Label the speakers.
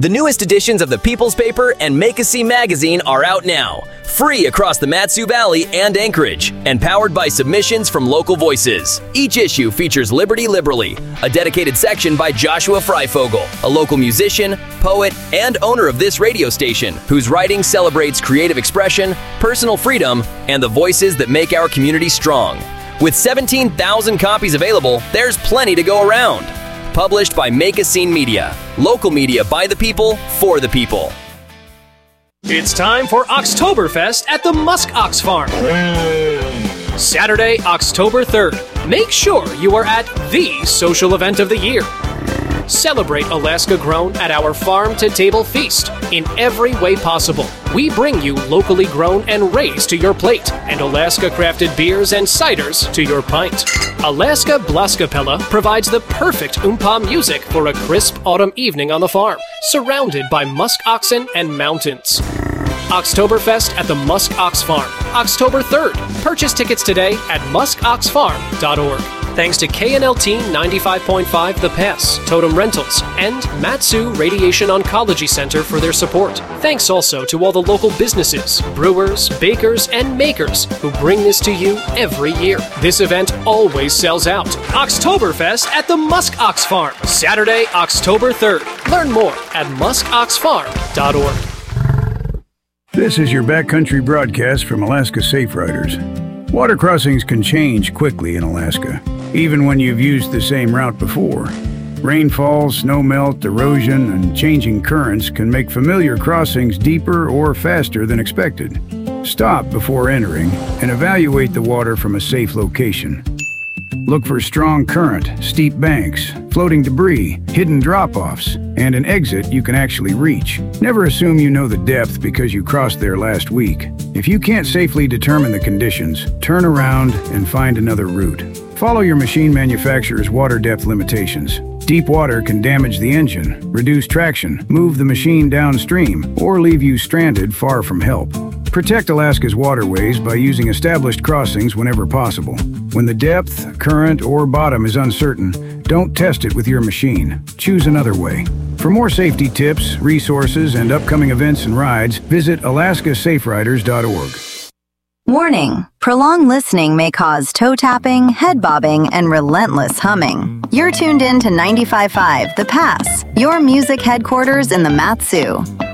Speaker 1: The newest editions of the People's Paper and Make-A-See magazine are out now, free across the Mat-Su Valley and Anchorage, and powered by submissions from local voices. Each issue features Liberty Liberally, a dedicated section by Joshua Freifogel, a local musician, poet, and owner of this radio station, whose writing celebrates creative expression, personal freedom, and the voices that make our community strong. With 17,000 copies available, there's plenty to go around. Published by Make-A-See Media. Local media by the people, for the people.
Speaker 2: It's time for Oktoberfest at the Musk Ox Farm. Saturday, October 3rd. Make sure you are at the social event of the year. Celebrate Alaska grown at our farm-to-table feast in every way possible. We bring you locally grown and raised to your plate, and Alaska-crafted beers and ciders to your pint. Alaska Blaskapella provides the perfect oompa music for a crisp autumn evening on the farm, surrounded by musk oxen and mountains. Oktoberfest at the Musk Ox Farm, October 3rd. Purchase tickets today at muskoxfarm.org. Thanks to KNLT 95.5 The Pass, Totem Rentals, and Mat-Su Radiation Oncology Center for their support. Thanks also to all the local businesses, brewers, bakers, and makers who bring this to you every year. This event always sells out. Oktoberfest at the Musk Ox Farm, Saturday, October 3rd. Learn more at muskoxfarm.org.
Speaker 3: This is your backcountry broadcast from Alaska Safe Riders. Water crossings can change quickly in Alaska, even when you've used the same route before. Rainfall, snowmelt, erosion, and changing currents can make familiar crossings deeper or faster than expected. Stop before entering and evaluate the water from a safe location. Look for strong current, steep banks, floating debris, hidden drop-offs, and an exit you can actually reach. Never assume you know the depth because you crossed there last week. If you can't safely determine the conditions, turn around and find another route. Follow your machine manufacturer's water depth limitations. Deep water can damage the engine, reduce traction, move the machine downstream, or leave you stranded far from help. Protect Alaska's waterways by using established crossings whenever possible. When the depth, current, or bottom is uncertain, don't test it with your machine. Choose another way. For more safety tips, resources, and upcoming events and rides, visit alaskasaferiders.org.
Speaker 4: Warning: prolonged listening may cause toe tapping, head bobbing, and relentless humming. You're tuned in to 95.5 The Pass, your music headquarters in the Mat-Su.